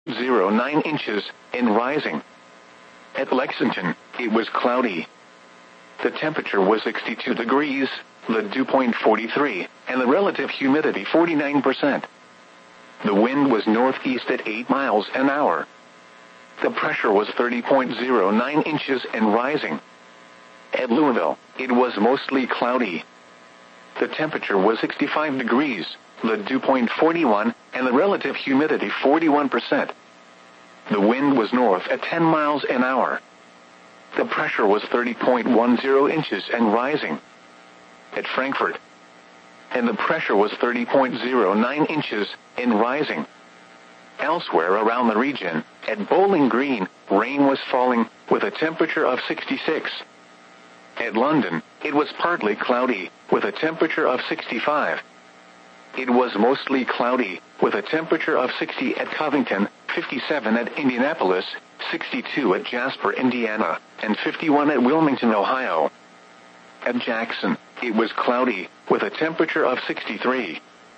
0.09 inches, and rising. At Lexington, it was cloudy. The temperature was 62 degrees, the dew point 43, and the relative humidity 49%. The wind was northeast at 8 miles an hour. The pressure was 30.09 inches and rising. At Louisville, it was mostly cloudy. The temperature was 65 degrees, the dew point 41, and the relative humidity 41%. The wind was north at 10 miles an hour. The pressure was 30.10 inches and rising. At Frankfort, and the pressure was 30.09 inches and rising. Elsewhere around the region, at Bowling Green, rain was falling with a temperature of 66. At London, it was partly cloudy with a temperature of 65. It was mostly cloudy with a temperature of 60 at Covington, 57 at Indianapolis, 62 at Jasper, Indiana, and 51 at Wilmington, Ohio. At Jackson, it was cloudy with a temperature of 63.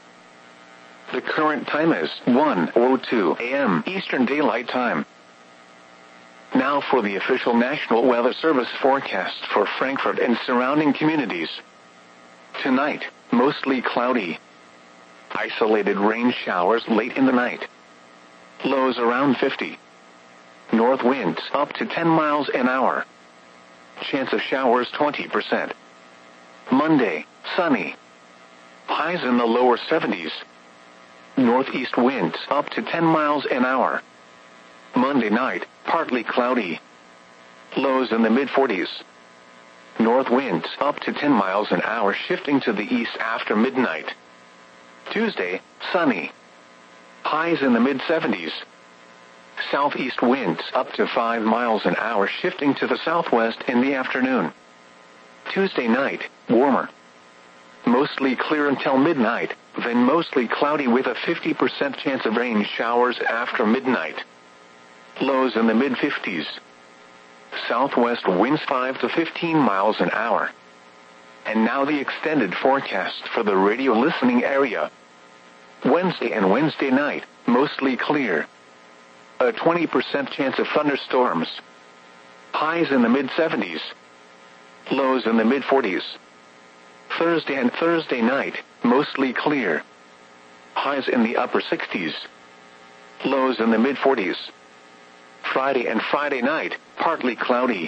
The current time is 1:02 a.m. Eastern Daylight Time. Now for the official National Weather Service forecast for Frankfort and surrounding communities. Tonight, mostly cloudy. Isolated rain showers late in the night. Lows around 50. North winds up to 10 miles an hour. Chance of showers 20%. Monday, sunny. Highs in the lower 70s. Northeast winds up to 10 miles an hour. Monday night, partly cloudy. Lows in the mid-40s. North winds up to 10 miles an hour shifting to the east after midnight. Tuesday, sunny. Highs in the mid-70s. Southeast winds up to 5 miles an hour shifting to the southwest in the afternoon. Tuesday night, warmer. Mostly clear until midnight, then mostly cloudy with a 50% chance of rain showers after midnight. Lows in the mid-50s. Southwest winds 5 to 15 miles an hour. And now the extended forecast for the radio listening area. Wednesday and Wednesday night, mostly clear. A 20% chance of thunderstorms. Highs in the mid-70s. Lows in the mid-40s. Thursday and Thursday night, mostly clear. Highs in the upper 60s. Lows in the mid-40s. Friday and Friday night, partly cloudy.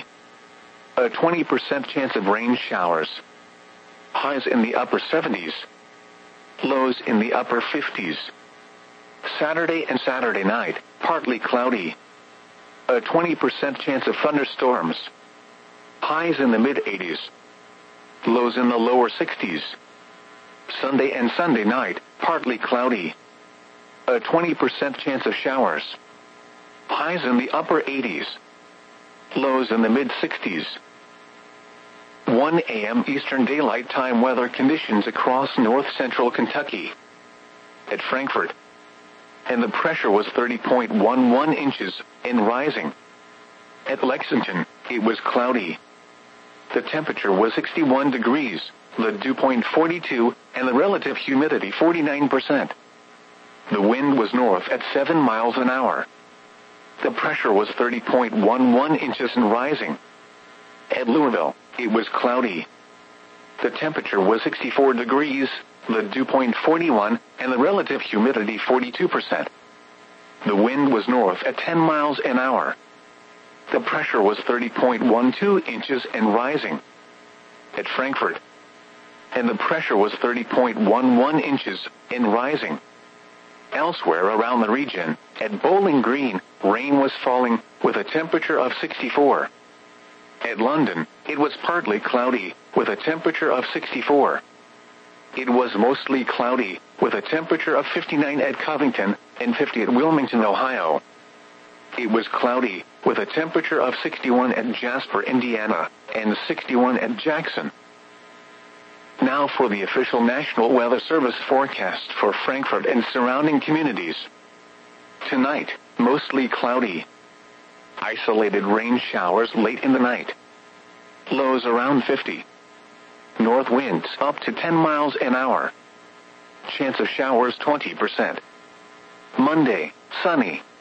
A 20% chance of rain showers. Highs in the upper 70s. Lows in the upper 50s. Saturday and Saturday night, partly cloudy. A 20% chance of thunderstorms. Highs in the mid-80s. Lows in the lower 60s. Sunday and Sunday night, partly cloudy. A 20% chance of showers. Highs in the upper 80s. Lows in the mid-60s. 1 a.m. Eastern Daylight Time weather conditions across north-central Kentucky. At Frankfort, and the pressure was 30.11 inches and rising. At Lexington, it was cloudy. The temperature was 61 degrees, the dew point 42, and the relative humidity 49%. The wind was north at 7 miles an hour. The pressure was 30.11 inches and rising. At Louisville, it was cloudy. The temperature was 64 degrees, the dew point 41, and the relative humidity 42%. The wind was north at 10 miles an hour. The pressure was 30.12 inches and rising. At Frankfort, and the pressure was 30.11 inches and rising. Elsewhere around the region, at Bowling Green, rain was falling with a temperature of 64. At London, it was partly cloudy with a temperature of 64. It was mostly cloudy with a temperature of 59 at Covington and 50 at Wilmington, Ohio. It was cloudy with a temperature of 61 at Jasper, Indiana, and 61 at Jackson. Now for the official National Weather Service forecast for Frankfort and surrounding communities. Tonight, mostly cloudy. Isolated rain showers late in the night. Lows around 50. North winds up to 10 miles an hour. Chance of showers 20%. Monday, sunny.